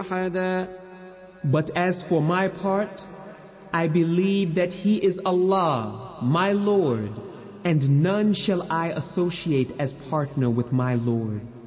أحدا. But as for my part, I believe that He is Allah, my Lord, and none shall I associate as partner with my Lord.